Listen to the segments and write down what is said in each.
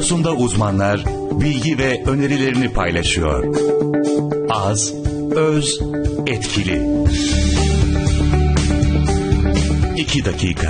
konusunda uzmanlar bilgi ve önerilerini paylaşıyor. Az, öz, etkili. 2 dakika.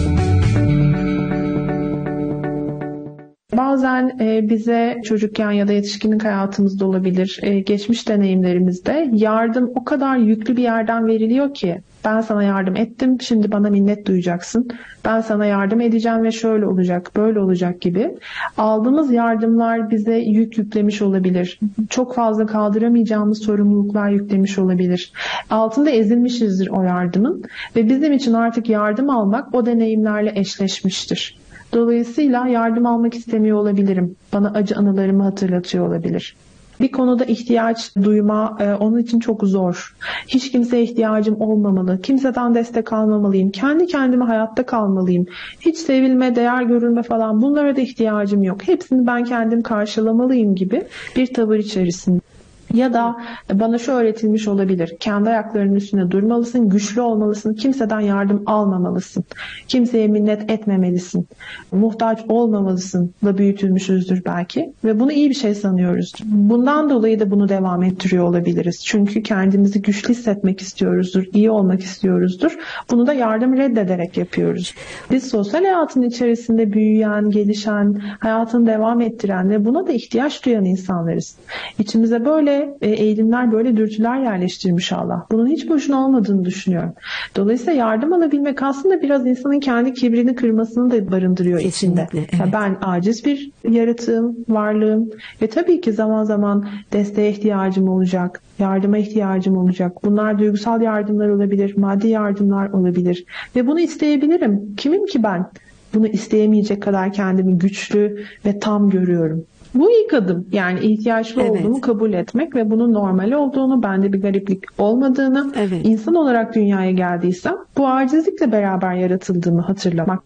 Bazen bize çocukken ya da yetişkinlik hayatımızda olabilir, geçmiş deneyimlerimizde yardım o kadar yüklü bir yerden veriliyor ki ben sana yardım ettim, şimdi bana minnet duyacaksın. Ben sana yardım edeceğim ve şöyle olacak, böyle olacak gibi. Aldığımız yardımlar bize yük yüklemiş olabilir. Çok fazla kaldıramayacağımız sorumluluklar yüklemiş olabilir. Altında ezilmişizdir o yardımın ve bizim için artık yardım almak o deneyimlerle eşleşmiştir. Dolayısıyla yardım almak istemiyor olabilirim. Bana acı anılarımı hatırlatıyor olabilir. Bir konuda ihtiyaç duyma onun için çok zor. Hiç kimseye ihtiyacım olmamalı. Kimseden destek almamalıyım. Kendi kendime hayatta kalmalıyım. Hiç sevilme, değer görülme falan bunlara da ihtiyacım yok. Hepsini ben kendim karşılamalıyım gibi bir tavır içerisinde. Ya da bana şu öğretilmiş olabilir. Kendi ayaklarının üstünde durmalısın, güçlü olmalısın, kimseden yardım almamalısın. Kimseye minnet etmemelisin. Muhtaç olmamalısın da büyütülmüşüzdür belki. Ve bunu iyi bir şey sanıyoruz. Bundan dolayı da bunu devam ettiriyor olabiliriz. Çünkü kendimizi güçlü hissetmek istiyoruzdur, iyi olmak istiyoruzdur. Bunu da yardım reddederek yapıyoruz. Biz sosyal hayatın içerisinde büyüyen, gelişen, hayatını devam ettiren ve buna da ihtiyaç duyan insanlarız. İçimize böyle eğilimler, böyle dürtüler yerleştirmiş Allah. Bunun hiç boşuna olmadığını düşünüyorum. Dolayısıyla yardım alabilmek aslında biraz insanın kendi kibrini kırmasını da barındırıyor içinde. Evet. Yani ben aciz bir yaratığım, varlığım ve tabii ki zaman zaman desteğe ihtiyacım olacak, yardıma ihtiyacım olacak. Bunlar duygusal yardımlar olabilir, maddi yardımlar olabilir ve bunu isteyebilirim. Kimim ki ben? Bunu isteyemeyecek kadar kendimi güçlü ve tam görüyorum. Bu ilk adım. Yani ihtiyaçlı olduğumu kabul etmek ve bunun normal olduğunu, bende bir gariplik olmadığını, insan olarak dünyaya geldiysem bu acizlikle beraber yaratıldığımı hatırlamak.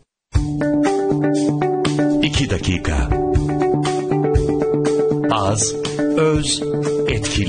2 dakika. Az, öz, etkili.